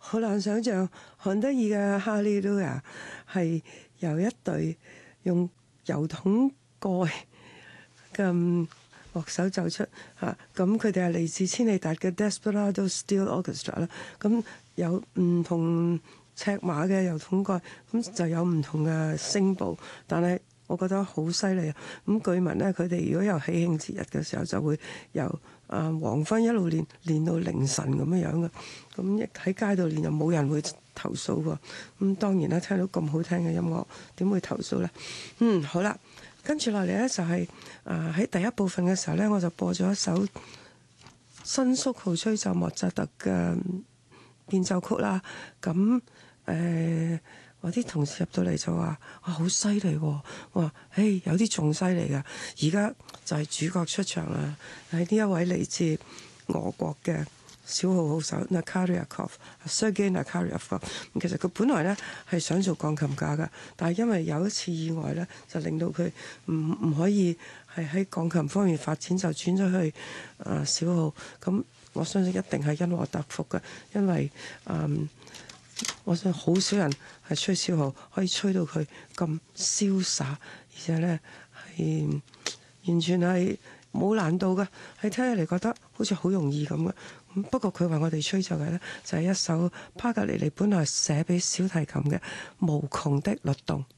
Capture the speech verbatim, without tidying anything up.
好難想像韓德爾嘅哈利路亞係由一隊用油桶蓋嘅樂手奏出嚇，咁佢哋係嚟自千里達嘅 Desperado Steel Orchestra 啦，咁有唔同尺碼嘅油桶蓋，咁就有唔同嘅聲部，但係我覺得好犀利啊！咁據聞咧，佢哋如果有喜慶節日嘅時候，就會由啊黃昏一路練練到凌晨咁樣樣嘅，咁亦喺街度練又冇人會投訴喎。咁當然啦，聽到咁好聽嘅音樂，點會投訴咧？嗯，好啦。跟住落嚟咧，就係啊喺第一部分嘅時候咧，我就播咗一首新宿號吹奏莫扎特嘅變奏曲啦。咁誒、呃，我啲同事入到嚟就話：哇，好犀利喎！我話：誒，有啲仲犀利㗎。而家就係主角出場啦，係呢一位嚟自俄國嘅小號號手 Nakaryakov，Sergei Nakaryakov。其實佢本來咧係想做鋼琴家㗎，但係因為有一次意外咧，就令到佢唔唔可以係喺鋼琴方面發展，就轉咗去啊小號。咁我相信一定係因禍得福㗎，因為嗯，我想好少人係吹小號可以吹到佢咁瀟灑，而且咧係完全係冇難度㗎，係聽起嚟覺得好似好容易咁嘅。不過佢為我哋吹奏嘅咧就係一首帕格尼尼本來寫俾小提琴嘅無窮的律動。